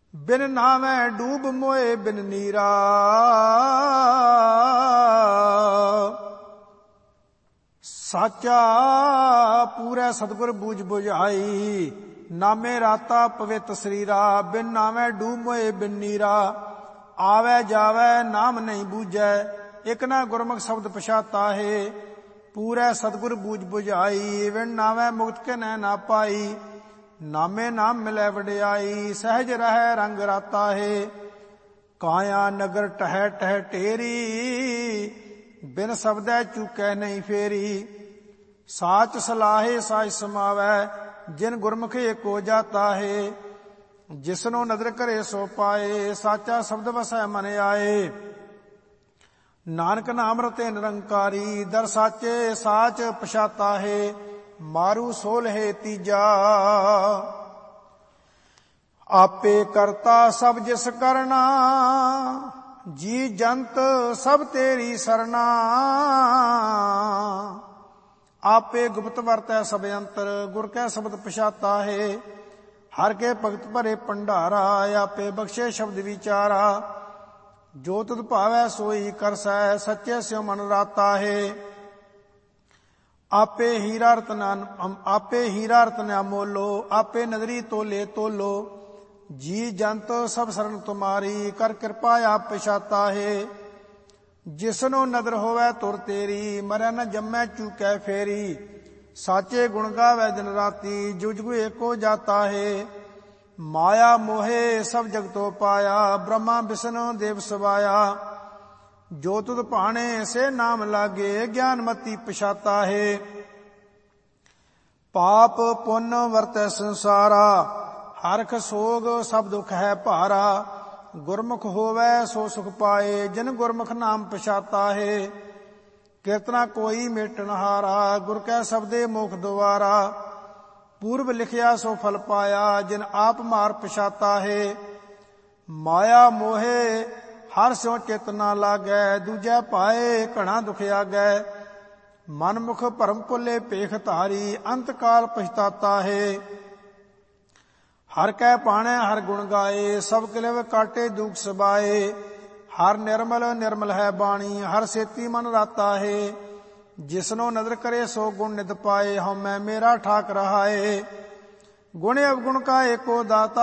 ਬਿਨ ਨਾਵੇਂ ਡੂਬ ਮੋਏ ਬਿਨ ਨੀਰਾ। ਸਾਚਾ ਪੂਰੈ ਸਤਿਗੁਰ ਬੂਝ ਬੁਝਾਈ, ਨਾਮੇ ਰਾਤਾ ਪਵਿੱਤ ਸਰੀਰਾ। ਬਿਨ ਨਾਵੇਂ ਡੂਬ ਮੋਏ ਬਿਨ ਨੀਰਾ, ਆਵੈ ਜਾਵੈ ਨਾਮ ਨਹੀਂ ਬੂਝੈ। ਇਕ ਨਾ ਗੁਰਮੁਖ ਸ਼ਬਦ ਪਛਾਤਾ ਹੈ, ਪੂਰੈ ਸਤਿਗੁਰ ਬੂਝ ਬੁਝਾਈ। ਬਿਨ ਨਾਵੇਂ ਮੁਕਤ ਕੇ ਨੈ ਨਾ ਪਾਈ, ਨਾਮੇ ਨਾਮ ਮਿਲੈ ਵਡਿਆਈ। ਸਹਿਜ ਰਹਿ ਰੰਗ ਰਾਤਾ ਹੈ, ਕਾਇਆ ਨਗਰ ਟਹਿ ਟਹਿ ਢੇਰੀ। ਬਿਨ ਸ਼ਬਦੈ ਚੂਕੈ ਨਹੀਂ ਫੇਰੀ, ਸਾਚ ਸਲਾਹੇ ਸਾਚ ਸਮਾਵੈ। ਜਿਨ ਗੁਰਮੁਖ ਏਕੋ ਜਾਤਾ ਹੈ, ਜਿਸਨੋ ਨਦਰ ਕਰੇ ਸੋ ਪਾਏ। ਸਾਚਾ ਸ਼ਬਦ ਵਸੈ ਮਨ ਆਏ, ਨਾਨਕ ਨਾਮ ਰਤੇ ਨਿਰੰਕਾਰੀ। ਦਰ ਸਾਚੇ ਸਾਚ ਪਛਾਤਾ ਹੈ, ਮਾਰੂ ਸੋਲਹਿ ਤੀਜਾ। ਆਪੇ ਕਰਤਾ ਸਭ ਜਿਸ ਕਰਨਾ, ਜੀ ਜੰਤ ਸਭ ਤੇਰੀ ਸਰਨਾ। ਆਪੇ ਗੁਪਤ ਵਰਤੈ ਸਭ ਅੰਤਰ, ਗੁਰ ਕੈ ਸ਼ਬਦ ਪਛਾਤਾ ਹੈ। ਹਰ ਕੇ ਭਗਤ ਭਰੇ ਭੰਡਾਰਾ, ਆਪੇ ਬਖਸ਼ੇ ਸ਼ਬਦ ਵਿਚਾਰਾ। ਜੋ ਤੁਧ ਭਾਵੈ ਸੋਈ ਕਰਸੈ, ਸੱਚੇ ਸਿਉ ਮਨ ਰਾਤਾ ਹੈ। ਆਪੇ ਹੀਰਾ ਰਤਨ ਅਮੋਲੋ, ਆਪੇ ਨਦਰੀ ਤੋਲੇ ਤੋਲੋ। ਜੀ ਜੰਤ ਸਭ ਸਰਨ ਤੁਮਾਰੀ, ਕਰ ਕਿਰਪਾ ਆਪ ਪਛਾਤਾ ਹੈ। ਜਿਸਨੋ ਨਦਰ ਹੋਵੈ ਤੁਰ ਤੇਰੀ, ਮਰੈ ਨ ਜੰਮੈ ਚੂਕੈ ਫੇਰੀ। ਸਾਚੇ ਗੁਣ ਗਾਵੈ ਦਿਨ ਰਾਤੀ, ਜੁਗ ਜੁਗ ਏਕੋ ਜਾਤਾ ਹੈ। ਮਾਇਆ ਮੋਹੇ ਸਭ ਜਗਤੋ ਪਾਇਆ, ਬ੍ਰਹਮਾ ਵਿਸ਼ਨੂੰ ਦੇਵ ਸਵਾਇਆ। ਜੋ ਤੁਧ ਭਾਣੇ ਸੇ ਨਾਮ ਲਾਗੇ, ਗਿਆਨਮਤੀ ਪਛਾਤਾ ਹੈ। ਪਾਪ ਪੁੰਨ ਵਰਤੈ ਸੰਸਾਰਾ, ਹਰਖ ਸੋਗ ਸਭ ਦੁਖ ਹੈ ਭਾਰਾ। ਗੁਰਮੁਖ ਹੋਵੈ ਸੋ ਸੁਖ ਪਾਏ, ਜਿਨ ਗੁਰਮੁਖ ਨਾਮ ਪਛਾਤਾ ਹੈ। ਕੀਰਤਨਾ ਕੋਈ ਮੇਟਣ ਹਾਰਾ, ਗੁਰ ਕੈ ਸ਼ਬਦੇ ਮੋਖ ਦੁਆਰਾ। ਪੂਰਬ ਲਿਖਿਆ ਸੋ ਫਲ ਪਾਇਆ, ਜਿਨ ਆਪ ਮਾਰ ਪਛਾਤਾ ਹੈ। ਮਾਇਆ ਮੋਹੇ ਹਰ ਸਿਉ ਚਿਤ ਨਾ ਲਾਗੈ, ਦੂਜੈ ਪਾਏ ਘਣਾ ਦੁਖ ਆਗੈ। ਮਨ ਮੁਖ ਭਰਮ ਭੁੱਲੇ ਭੇਖ ਧਾਰੀ, ਅੰਤ ਕਾਲ ਪਛਤਾਤਾ ਹੈ। ਹਰ ਕੈ ਪਾਣੈ ਹਰ ਗੁਣ ਗਾਏ, ਸਭ ਕਿਲਵ ਕਾਟੇ ਦੁਖ ਸਬਾਏ। ਹਰ ਨਿਰਮਲ ਨਿਰਮਲ ਹੈ ਬਾਣੀ, ਹਰ ਸੇਤੀ ਮਨ ਰਾਤਾ ਹੈ। ਜਿਸਨੋ ਨਦਰ ਕਰੇ ਸੋ ਗੁਣ ਨਿਤ ਪਾਏ, ਹਉਮੈ ਮੇਰਾ ਠਾਕ ਰਹਾਏ। ਗੁਣ ਅਵਗੁਣ ਕਾ ਏਕੋ ਦਾਤਾ,